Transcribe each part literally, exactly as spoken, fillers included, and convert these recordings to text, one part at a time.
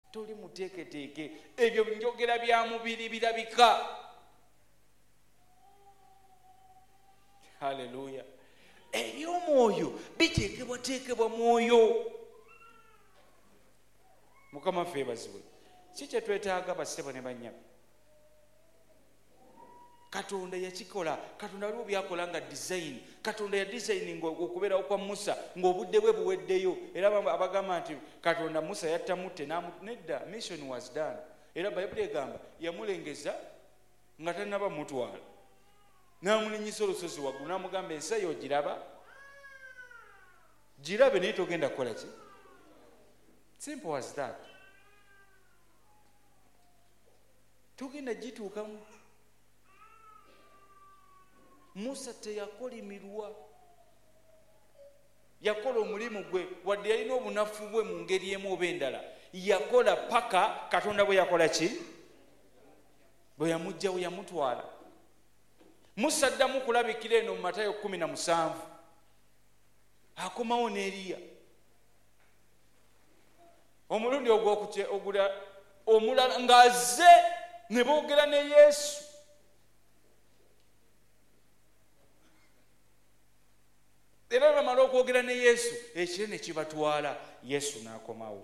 toli muteeketeeke. Ebyo njogera bya mubiri birabika. Haleluya. Eby'omwoyo biteekebwateekebwa mwoyo. Mukama ffe baziwe. Si kye twetaaga bassebo ne bannyabo. Katonda yakikola. Katonda waliwo byakola nga design. Katonda ya designing okubeerawo kwa Musa ng'obudde bwe buweddeyo. Era abagamba nti Katonda Musa yattamutte nedda. Mission was done. Era Bayibuli egamba yamulengeza nga tannaba mutwala. N'amulinyisa olusozi waggulu n'amugamba ensi eyo ogiraba? Girabe naye togenda kukola ki? Simple as that. Togenda gituukamu. Musa teyakolimirwa. Yakola omulimu gwe wadde yalina obunafu bwe mu ngeri emu oba endala. Yakola paka Katonda bwe yakola ki? Bwe yamugjawo yamutwala. Musa addamu kulabikira eno mu Matayo kumi na musanvu. Akomawo ne Eriya. Omulundi ogula omulala ng'azze ne boogera ne Yesu. Era bamala okwogera ne Yesu ekire ne kibatwala. Yesu n'akomawo.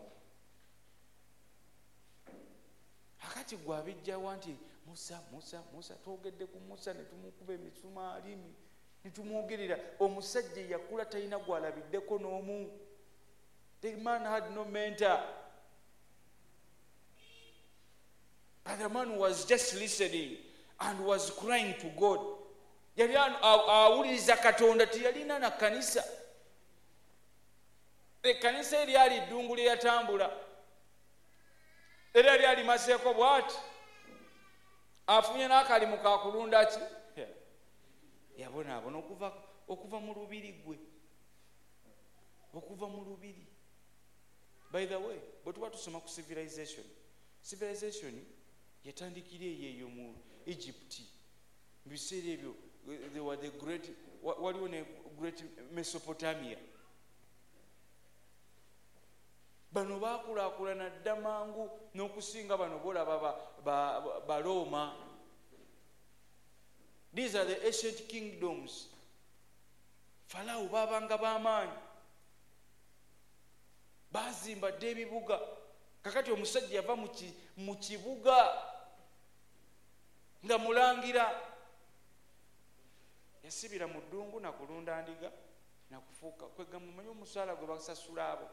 Akati gwe abijjawa nti Musa, Musa, Musa, twogedde ku Musa ne tumukuba emisumaali ne tumwogerera. Omusajja yakula talina gwalabiddeko n'omu. The man had no mentor. But the man was just listening and was crying to God. Yali awuliriza Katonda, tiyalina na kanisa. Ekkanisa eryali ddungu lye yatambula. Era lyali maseeko bw'ati. Afunye n'akalimu ka kulunda ki? Yabonaabona okuva okuva mu lubiri gwe. Okuva mu lubiri. By the way, bwe tuba tusoma ku civilization. Civilization yatandikira eyo mu Egypt. Mu biseera ebyo they were the great waliwo ne great Mesopotamia. Bano baakulaakulana dda mangu n'okusinga bano bolaba ba Roma. These are the ancient kingdoms. Farao baabanga b'amaanyi. Baazimba dda ebibuga. Kakati omusajja yava mu kibuga nga mulangira. Yasibira mu ddungu na kulunda ndiga na kufuuka kwega mumanyi omusaala gwe basasula abo.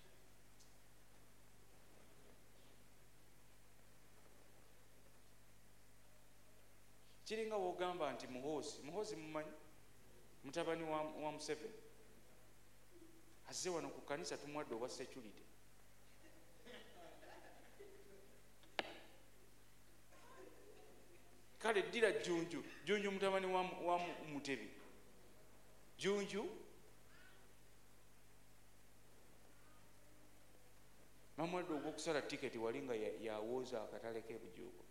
Kiringa wogamba nti Muhoozi, Muhoozi mumanyi mutabani wa, wa Museveni azze wano ku kanisa tumwadde obwa security. Kale ddira Jjunju, Jjunju mutabani wa, wa Mutebi. Jjunju mamwadde ogw'okusala tiketi walinga yawooza ya akatale k'ebujuuko.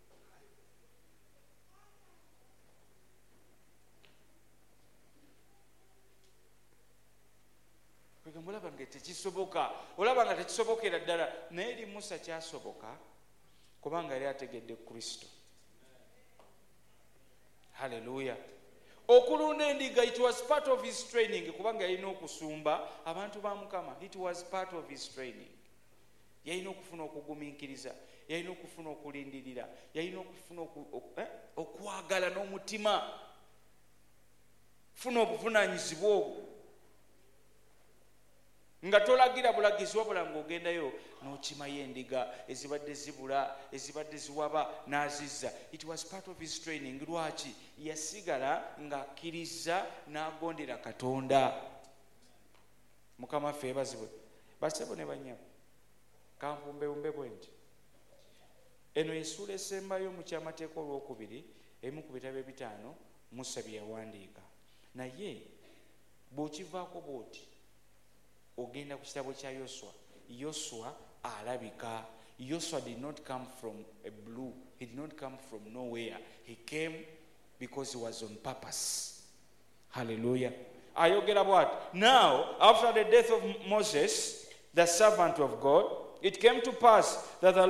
Olaba nga tekisoboka, olaba nga tekisobokera ddala, naye eri Musa kyasoboka kubanga yali ategedde Kristo. Haleluya. Okulunda endiga, it was part of his training kubanga yalina okusumba abantu ba Mukama. It was part of his training. Yalina okufuna okugumiikiriza, yalina okufuna okulindirira, yalina okufuna okwagala n'omutima, funa obuvunaanyizibwa obwo. Nga tolagira bulagizi wabula ng'ogendayo n'okimayo endiga ezibadde zibula, ezibadde ziwaba n'azizza. It was part of his training. Lwaki? Yasigala ng'akkiriza n'agondera Katonda. Mukama ffe bazibwe. Basebo ne bannyabo. Kanfumbewumbe bwe nti. Eno essuula esembayo mu kyamateeka olwokubiri emu ku bitabo ebitaano Musa bye yawandiika. Naye bw'okivaako bw'oti ogenda ku kitabo kya Yoswa. Yoswa alabika. Yoswa did not come from a blue. He did not come from nowhere. He came because he was on purpose. Hallelujah. Ayogera bw'ati. Now, after the death of Moses, the servant of God, it came to pass that the